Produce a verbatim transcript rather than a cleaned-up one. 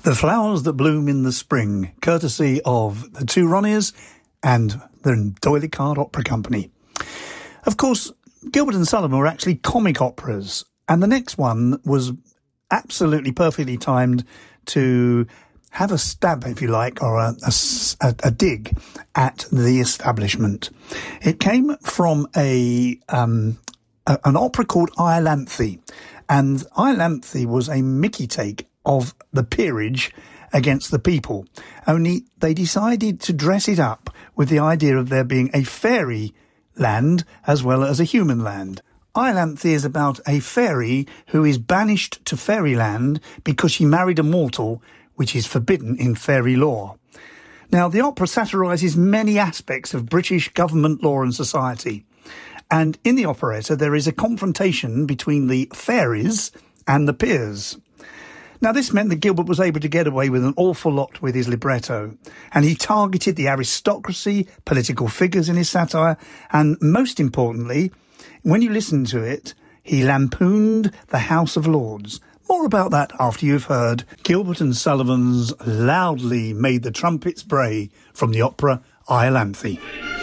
The Flowers That Bloom in the Spring, courtesy of the Two Ronnies and the D'Oyly Card Opera Company. Of course, Gilbert and Sullivan were actually comic operas, and the next one was absolutely perfectly timed to have a stab, if you like, or a, a, a dig at the establishment. It came from a, um, a an opera called Iolanthe, and Iolanthe was a Mickey take of the peerage against the people, only they decided to dress it up with the idea of there being a fairy land as well as a human land. Iolanthe is about a fairy who is banished to fairyland because she married a mortal, which is forbidden in fairy law. Now, the opera satirises many aspects of British government law and society, and in the operetta there is a confrontation between the fairies and the peers. Now, this meant that Gilbert was able to get away with an awful lot with his libretto, and he targeted the aristocracy, political figures in his satire, and most importantly, when you listen to it, he lampooned the House of Lords. More about that after you've heard Gilbert and Sullivan's Loudly Made the Trumpets Bray from the opera Iolanthe.